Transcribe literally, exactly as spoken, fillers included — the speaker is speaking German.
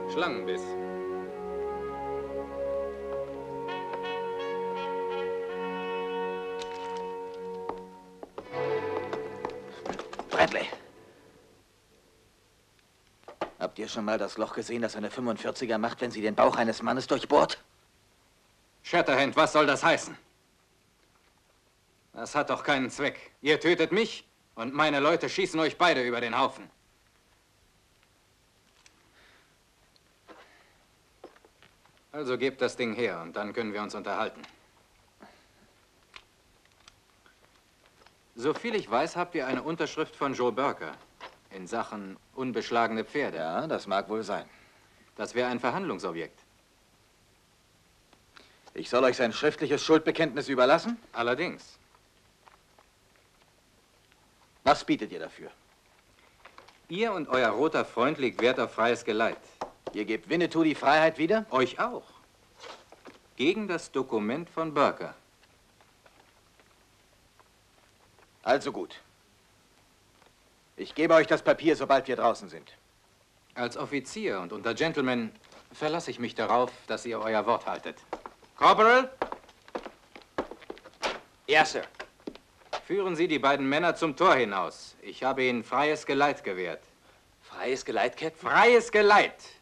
Schlangenbiss. Bradley. Habt ihr schon mal das Loch gesehen, das eine fünfundvierziger macht, wenn sie den Bauch eines Mannes durchbohrt? Shatterhand, was soll das heißen? Das hat doch keinen Zweck. Ihr tötet mich und meine Leute schießen euch beide über den Haufen. Also gebt das Ding her und dann können wir uns unterhalten. Soviel ich weiß, habt ihr eine Unterschrift von Joe Burker in Sachen unbeschlagene Pferde. Ja, das mag wohl sein. Das wäre ein Verhandlungsobjekt. Ich soll euch sein schriftliches Schuldbekenntnis überlassen? Allerdings. Was bietet ihr dafür? Ihr und euer roter Freund legt Wert auf freies Geleit. Ihr gebt Winnetou die Freiheit wieder? Euch auch. Gegen das Dokument von Burker. Also gut. Ich gebe euch das Papier, sobald wir draußen sind. Als Offizier und unter Gentlemen verlasse ich mich darauf, dass ihr euer Wort haltet. Corporal? Ja, Sir. Führen Sie die beiden Männer zum Tor hinaus. Ich habe ihnen freies Geleit gewährt. Freies Geleit, Captain? Freies Geleit!